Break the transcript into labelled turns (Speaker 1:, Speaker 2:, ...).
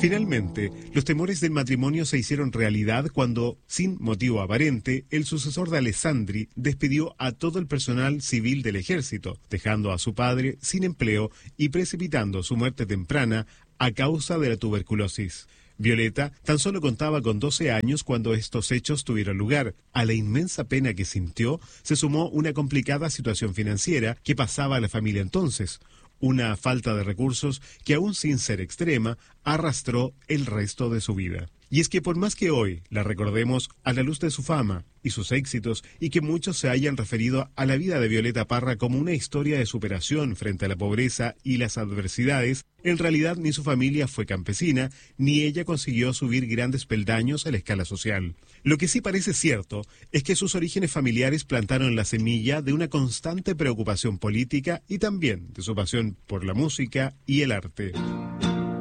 Speaker 1: Finalmente, los temores del matrimonio se hicieron realidad cuando, sin motivo aparente, el sucesor de Alessandri despidió a todo el personal civil del ejército, dejando a su padre sin empleo y precipitando su muerte temprana a causa de la tuberculosis. Violeta tan solo contaba con 12 años cuando estos hechos tuvieron lugar. A la inmensa pena que sintió se sumó una complicada situación financiera que pasaba a la familia entonces. Una falta de recursos que, aún sin ser extrema, arrastró el resto de su vida. Y es que por más que hoy la recordemos a la luz de su fama y sus éxitos, y que muchos se hayan referido a la vida de Violeta Parra como una historia de superación frente a la pobreza y las adversidades, en realidad ni su familia fue campesina, ni ella consiguió subir grandes peldaños a la escala social. Lo que sí parece cierto es que sus orígenes familiares plantaron la semilla de una constante preocupación política y también de su pasión por la música y el arte.